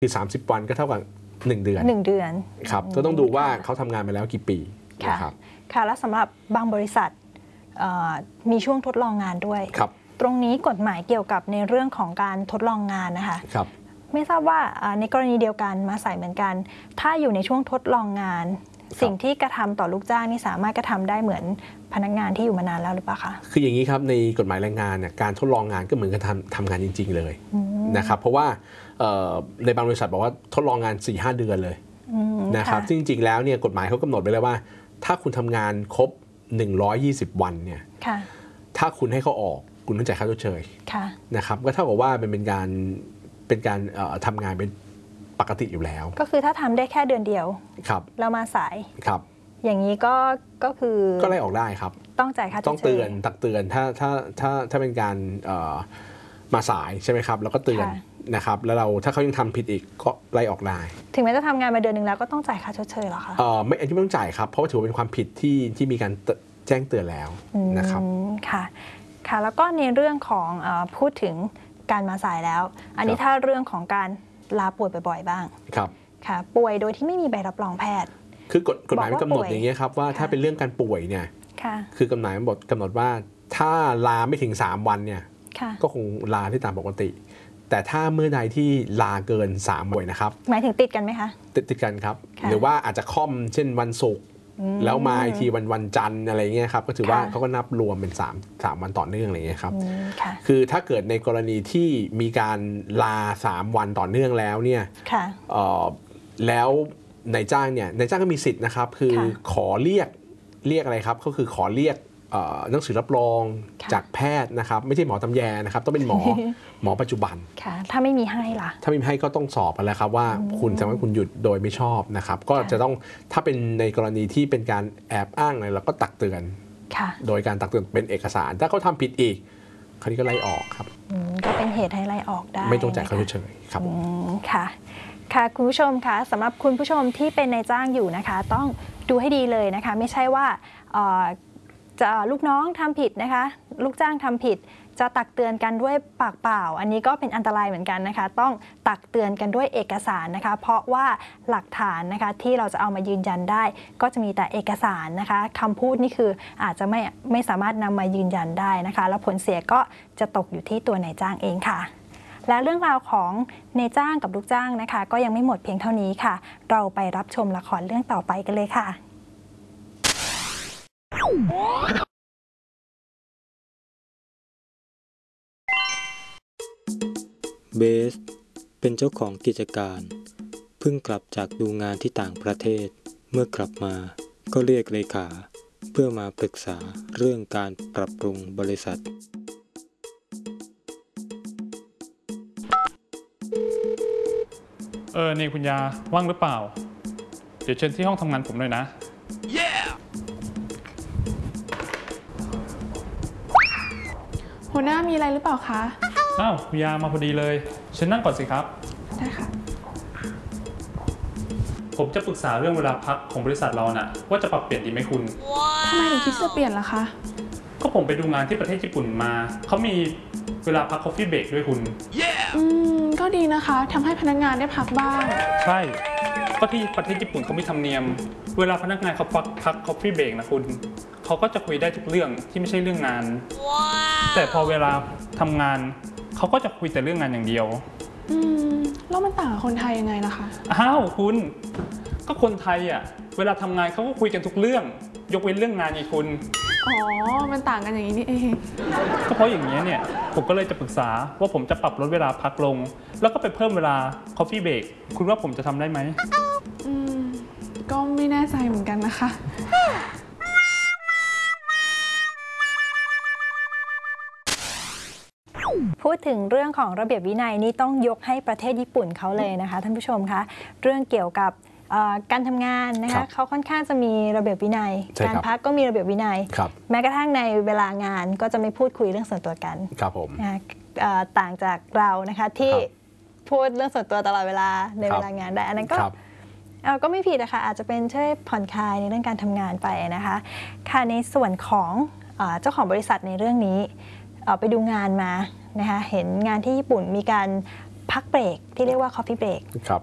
คือ30 วันก็เท่ากับ1 เดือนครับก็ต้องดูว่าเขาทำงานมาแล้วกี่ปีนะครับค่ะและสำหรับบางบริษัทมีช่วงทดลองงานด้วยตรงนี้กฎหมายเกี่ยวกับในเรื่องของการทดลองงานนะคะไม่ทราบว่าในกรณีเดียวกันมาใส่เหมือนกันถ้าอยู่ในช่วงทดลองงานสิ่งที่กระทำต่อลูกจ้างนี่สามารถกระทำได้เหมือนพนักงานที่อยู่มานานแล้วหรือเปล่าคะคืออย่างนี้ครับในกฎหมายแรงงานเนี่ยการทดลองงานก็เหมือนกับทำงานจริงๆเลยนะครับเพราะว่าในบางบริษัทบอกว่าทดลองงาน 4-5 เดือนเลยนะครับจริงๆแล้วเนี่ยกฎหมายเขากำหนดไว้เลยว่าถ้าคุณทำงานครบ120 วันเนี่ยถ้าคุณให้เขาออกคุณต้องจ่ายค่าชดเชยนะครับก็เท่ากับว่าเป็นการทำงานเป็นปกติอยู่แล้วก็คือถ้าทำได้แค่เดือนเดียวแล้วมาสายอย่างนี้ก็คือก็ไล่ออกได้ครับต้องจ่ายค่าชดเชยต้องตักเตือนถ้าเป็นการมาสายใช่ไหมครับแล้วก็เตือนนะครับแล้วถ้าเขายังทำผิดอีกก็ไล่ออกได้ถึงแม้จะทำงานมาเดือนหนึ่งแล้วก็ต้องจ่ายค่าชดเชยหรอคะไม่อันที่ไม่ต้องจ่ายครับเพราะว่าถือว่าเป็นความผิดที่มีการแจ้งเตือนแล้วนะครับค่ะแล้วก็ในเรื่องของพูดถึงการมาสายแล้วอันนี้ถ้าเรื่องของการลาป่วยบ่อยๆบ้างค่ะป่วยโดยที่ไม่มีใบรับรองแพทย์คือกฎหมายกำหนดอย่างนี้ครับว่าถ้าเป็นเรื่องการป่วยเนี่ยคือกฎหมายกำหนดว่าถ้าลาไม่ถึง3 วันเนี่ยก็คงลาที่ตามปกติแต่ถ้าเมื่อใดที่ลาเกิน3 วันนะครับหมายถึงติดกันไหมคะติดกันครับหรือว่าอาจจะค่อมเช่นวันศุกร์แล้วมาอีกทีวันจันทร์อะไรเงี้ยครับก็ถือว่าเขาก็นับรวมเป็น3 วันต่อเนื่องอะไรเงี้ยครับคือถ้าเกิดในกรณีที่มีการลา3 วันต่อเนื่องแล้วเนี่ยแล้วนายจ้างเนี่ยนายจ้างก็มีสิทธิ์นะครับคือขอเรียกอะไรครับก็คือขอเรียกหนังสือรับรองจากแพทย์นะครับไม่ใช่หมอตำแยนะครับต้องเป็นหมอปัจจุบันถ้าไม่มีให้ล่ะถ้าไม่มีให้ก็ต้องสอบกันแล้วครับว่าคุณแสดงว่าคุณหยุดโดยไม่ชอบนะครับก็จะต้องถ้าเป็นในกรณีที่เป็นการแอบอ้างอะไรเราก็ตักเตือนโดยการตักเตือนเป็นเอกสารถ้าเขาทำผิดอีกคราวนี้ก็ไล่ออกครับก็เป็นเหตุให้ไล่ออกได้ไม่ต้องจ่ายค่าชดเชยครับค่ะคุณผู้ชมคะสำหรับคุณผู้ชมที่เป็นนายจ้างอยู่นะคะต้องดูให้ดีเลยนะคะไม่ใช่ว่าจะลูกน้องทำผิดนะคะลูกจ้างทำผิดจะตักเตือนกันด้วยปากเปล่าอันนี้ก็เป็นอันตรายเหมือนกันนะคะต้องตักเตือนกันด้วยเอกสารนะคะเพราะว่าหลักฐานนะคะที่เราจะเอามายืนยันได้ก็จะมีแต่เอกสารนะคะคำพูดนี่คืออาจจะไม่สามารถนำมายืนยันได้นะคะแล้วผลเสียก็จะตกอยู่ที่ตัวนายจ้างเองค่ะและเรื่องราวของนายจ้างกับลูกจ้างนะคะก็ยังไม่หมดเพียงเท่านี้ค่ะเราไปรับชมละครเรื่องต่อไปกันเลยค่ะเบสเป็นเจ้าของกิจการเพิ่งกลับจากดูงานที่ต่างประเทศเมื่อกลับมาก็เรียกเลขาเพื่อมาปรึกษาเรื่องการปรับปรุงบริษัทนี่คุณยาว่างหรือเปล่าเดี๋ยวเชิญที่ห้องทำงานผมหน่อยนะหัวหน้ามีอะไรหรือเปล่าคะอ้าวคุณยามาพอดีเลยเชิญนั่งก่อนสิครับได้ค่ะผมจะปรึกษาเรื่องเวลาพักของบริษัทเราน่ะว่าจะปรับเปลี่ยนดีไหมคุณทำไมถึงคิดจะเปลี่ยนล่ะคะก็ผมไปดูงานที่ประเทศญี่ปุ่นมาเขามีเวลาพัก coffee break ด้วยคุณก็ดีนะคะทำให้พนักงานได้พักบ้างใช่ก็ที่ประเทศญี่ปุ่นเขามีธรรมเนียมเวลาพนักงานเขาพัก coffee break นะคุณเขาก็จะคุยได้ทุกเรื่องที่ไม่ใช่เรื่องงานแต่พอเวลาทำงานเขาก็จะคุยแต่เรื่องงานอย่างเดียวแล้วมันต่างกับคนไทยยังไงล่ะคะอ้าวคุณก็คนไทยอ่ะเวลาทำงานเขาก็คุยกันทุกเรื่องยกเว้นเรื่องงานไงคุณอ๋อมันต่างกันอย่างนี้นี่เองก็เพราะอย่างนี้เนี่ยผมก็เลยจะปรึกษาว่าผมจะปรับลดเวลาพักลงแล้วก็ไปเพิ่มเวลา coffee break คุณว่าผมจะทำได้ไหมก็ไม่แน่ใจเหมือนกันนะคะพูดถึงเรื่องของระเบียบวินัยนี่ต้องยกให้ประเทศญี่ปุ่นเขาเลยนะคะท่านผู้ชมคะเรื่องเกี่ยวกับการทำงานนะคะเขาค่อนข้างจะมีระเบียบวินัยการพักก็มีระเบียบวินัยแม้กระทั่งในเวลางานก็จะไม่พูดคุยเรื่องส่วนตัวกันครับผมต่างจากเรานะคะที่พูดเรื่องส่วนตัวตลอดเวลาในเวลางานได้อันนั้นก็ไม่ผิดนะคะอาจจะเป็นช่วยผ่อนคลายในเรื่องการทำงานไปนะคะค่ะในส่วนของเจ้าของบริษัทในเรื่องนี้ไปดูงานมานะคะเห็นงานที่ญี่ปุ่นมีการพักเบรกที่เรียกว่า coffee break ครับ